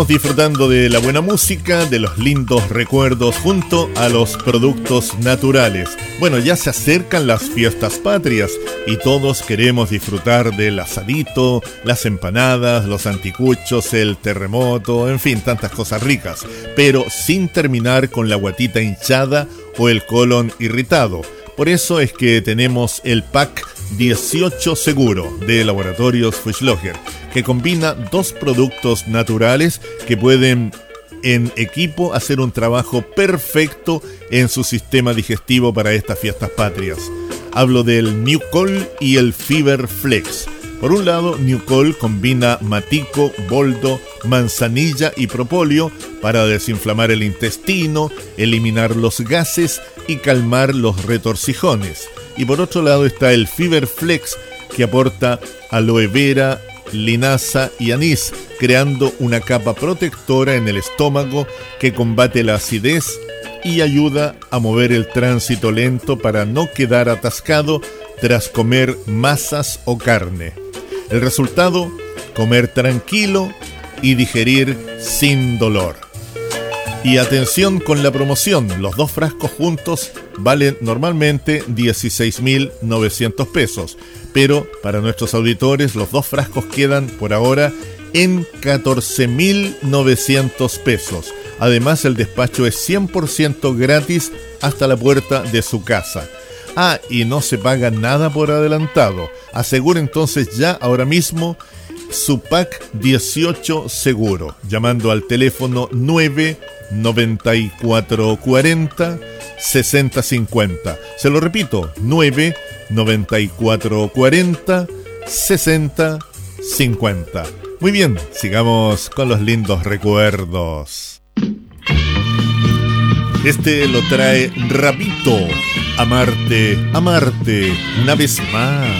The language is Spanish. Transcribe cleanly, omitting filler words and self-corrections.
Disfrutando de la buena música, de los lindos recuerdos junto a los productos naturales. Bueno, ya se acercan las fiestas patrias y todos queremos disfrutar del asadito, las empanadas, los anticuchos, el terremoto, en fin, tantas cosas ricas, pero sin terminar con la guatita hinchada o el colon irritado. Por eso es que tenemos el pack 18 Seguro de Laboratorios Fischlöcher, que combina dos productos naturales que pueden en equipo hacer un trabajo perfecto en su sistema digestivo para estas fiestas patrias. Hablo del Nucol y el Fiber Flex. Por un lado, Nucol combina matico, boldo, manzanilla y propóleo para desinflamar el intestino, eliminar los gases y calmar los retorcijones. Y por otro lado está el Fiber Flex, que aporta aloe vera, linaza y anís, creando una capa protectora en el estómago que combate la acidez y ayuda a mover el tránsito lento para no quedar atascado tras comer masas o carne. El resultado, comer tranquilo y digerir sin dolor. Y atención con la promoción, los dos frascos juntos valen normalmente 16.900 pesos, pero para nuestros auditores los dos frascos quedan por ahora en 14.900 pesos. Además, el despacho es 100% gratis hasta la puerta de su casa. Y no se paga nada por adelantado. Asegure entonces ya ahora mismo su pack 18 Seguro, llamando al teléfono 99440 6050. Se lo repito, 99440 6050. Muy bien, sigamos con los lindos recuerdos. Este lo trae Rabito. Amarte, amarte, una vez más.